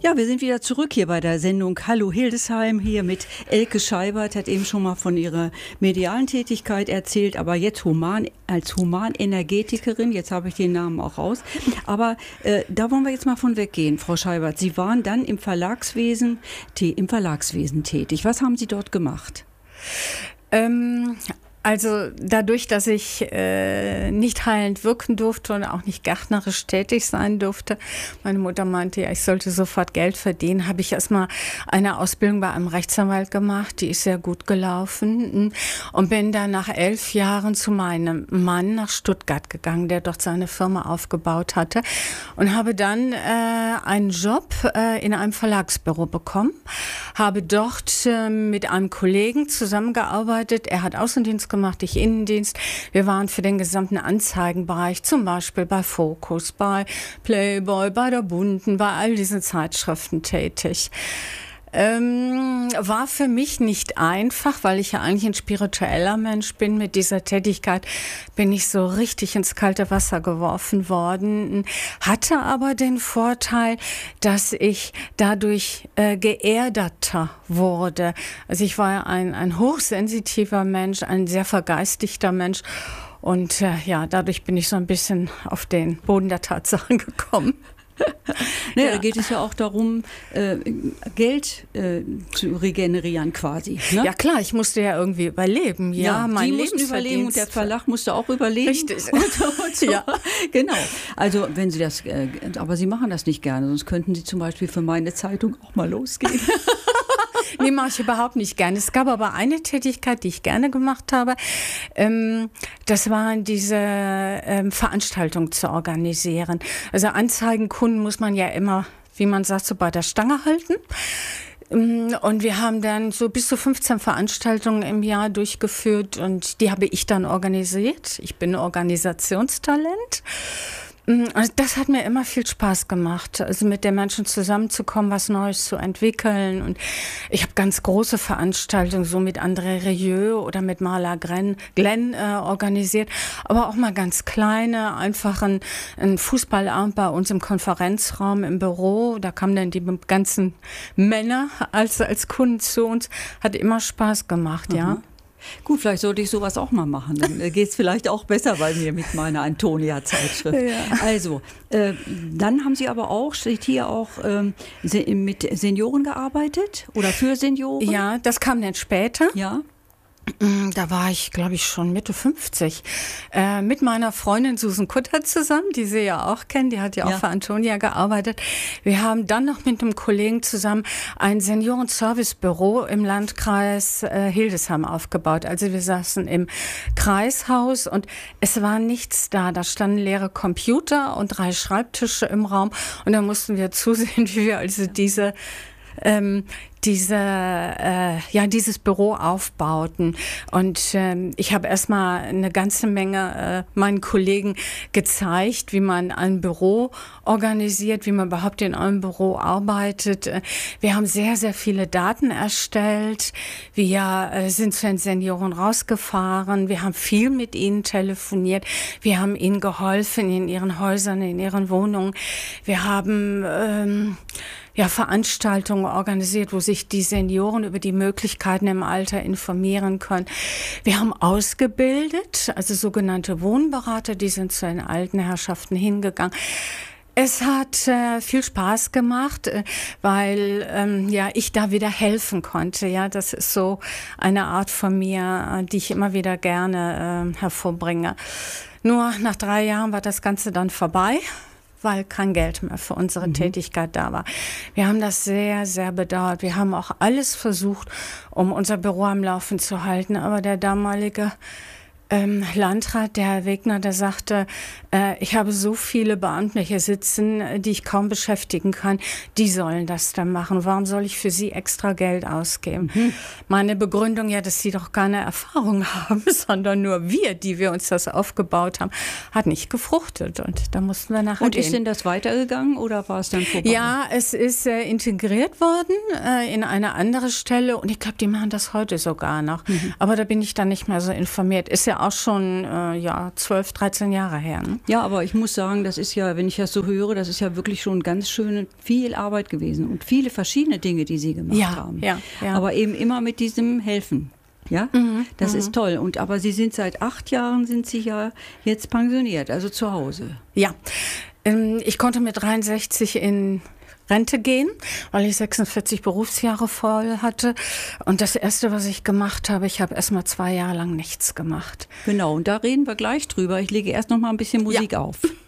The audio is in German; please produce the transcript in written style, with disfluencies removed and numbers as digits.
Ja, wir sind wieder zurück hier bei der Sendung Hallo Hildesheim, hier mit Elke Scheibert, hat eben schon mal von ihrer medialen Tätigkeit erzählt, aber jetzt als Humanenergetikerin, jetzt habe ich den Namen auch raus, aber da wollen wir jetzt mal von weggehen, Frau Scheibert. Sie waren dann im Verlagswesen tätig. Was haben Sie dort gemacht? Also dadurch, dass ich nicht heilend wirken durfte und auch nicht gärtnerisch tätig sein durfte, meine Mutter meinte, ja, ich sollte sofort Geld verdienen, habe ich erstmal eine Ausbildung bei einem Rechtsanwalt gemacht, die ist sehr gut gelaufen und bin dann nach 11 Jahren zu meinem Mann nach Stuttgart gegangen, der dort seine Firma aufgebaut hatte und habe dann einen Job in einem Verlagsbüro bekommen, habe dort mit einem Kollegen zusammengearbeitet, er hat Außendienst gemacht, ich Innendienst. Wir waren für den gesamten Anzeigenbereich, zum Beispiel bei Focus, bei Playboy, bei der Bunten, bei all diesen Zeitschriften tätig. War für mich nicht einfach, weil ich ja eigentlich ein spiritueller Mensch bin. Mit dieser Tätigkeit bin ich so richtig ins kalte Wasser geworfen worden, hatte aber den Vorteil, dass ich dadurch geerdeter wurde. Also ich war ja ein hochsensitiver Mensch, ein sehr vergeistigter Mensch. Und dadurch bin ich so ein bisschen auf den Boden der Tatsachen gekommen. Ja. Da geht es ja auch darum, Geld zu regenerieren quasi. Ne? Ja klar, ich musste ja irgendwie überleben. Ja, mein Sie mussten überleben und der Verlag musste auch überleben. Richtig. Und so. Ja, genau. Also wenn Sie das, aber Sie machen das nicht gerne, sonst könnten Sie zum Beispiel für meine Zeitung auch mal losgehen. Nee, mache ich überhaupt nicht gerne. Es gab aber eine Tätigkeit, die ich gerne gemacht habe. Das waren diese Veranstaltungen zu organisieren. Also Anzeigenkunden muss man ja immer, wie man sagt, so bei der Stange halten. Und wir haben dann so bis zu 15 Veranstaltungen im Jahr durchgeführt und die habe ich dann organisiert. Ich bin Organisationstalent. Also das hat mir immer viel Spaß gemacht, also mit den Menschen zusammenzukommen, was Neues zu entwickeln. Und ich habe ganz große Veranstaltungen, so mit André Rieu oder mit Marla Glenn organisiert, aber auch mal ganz kleine, einfach ein Fußballabend bei uns im Konferenzraum im Büro. Da kamen dann die ganzen Männer als Kunden zu uns. Hat immer Spaß gemacht, ja. Gut, vielleicht sollte ich sowas auch mal machen. Dann geht es vielleicht auch besser bei mir mit meiner Antonia-Zeitschrift. Ja. Also, dann haben Sie aber auch, steht hier auch, mit Senioren gearbeitet oder für Senioren? Ja, das kam dann später. Ja. Da war ich, glaube ich, schon Mitte 50. Mit meiner Freundin Susan Kutter zusammen, die Sie ja auch kennen, die hat ja auch für Antonia gearbeitet. Wir haben dann noch mit einem Kollegen zusammen ein Senioren-Service-Büro im Landkreis Hildesheim aufgebaut. Also wir saßen im Kreishaus und es war nichts da. Da standen leere Computer und 3 Schreibtische im Raum und da mussten wir zusehen, wie wir also dieses Büro aufbauten. Und ich habe erstmal eine ganze Menge meinen Kollegen gezeigt, wie man ein Büro organisiert, wie man überhaupt in einem Büro arbeitet. Wir haben sehr, sehr viele Daten erstellt. Wir sind zu den Senioren rausgefahren. Wir haben viel mit ihnen telefoniert. Wir haben ihnen geholfen in ihren Häusern, in ihren Wohnungen. Wir haben Veranstaltungen organisiert, wo sich die Senioren über die Möglichkeiten im Alter informieren können. Wir haben ausgebildet, also sogenannte Wohnberater, die sind zu den alten Herrschaften hingegangen. Es hat viel Spaß gemacht, weil ich da wieder helfen konnte. Ja, das ist so eine Art von mir, die ich immer wieder gerne hervorbringe. Nur nach 3 Jahren war das Ganze dann vorbei, weil kein Geld mehr für unsere Tätigkeit da war. Wir haben das sehr, sehr bedauert. Wir haben auch alles versucht, um unser Büro am Laufen zu halten, aber der damalige Landrat, der Herr Wegner, der sagte, ich habe so viele Beamte hier sitzen, die ich kaum beschäftigen kann, die sollen das dann machen. Warum soll ich für sie extra Geld ausgeben? Meine Begründung, ja, dass sie doch keine Erfahrung haben, sondern nur wir, die wir uns das aufgebaut haben, hat nicht gefruchtet und da mussten wir nachher gehen. Und ist denn das weitergegangen oder war es dann vorbei? Ja, es ist integriert worden in eine andere Stelle und ich glaube, die machen das heute sogar noch. Aber da bin ich dann nicht mehr so informiert. Ist ja auch schon 12, 13 Jahre her. Ne? Ja, aber ich muss sagen, das ist ja, wenn ich das so höre, das ist ja wirklich schon ganz schön viel Arbeit gewesen und viele verschiedene Dinge, die Sie gemacht haben. Ja. Aber eben immer mit diesem Helfen. Ja, das ist toll. Aber Sie sind seit 8 Jahren, sind Sie ja jetzt pensioniert, also zu Hause. Ja, ich konnte mit 63 in Rente gehen, weil ich 46 Berufsjahre voll hatte. Und das Erste, was ich gemacht habe, ich habe erst mal 2 Jahre lang nichts gemacht. Genau, und da reden wir gleich drüber. Ich lege erst noch mal ein bisschen Musik auf.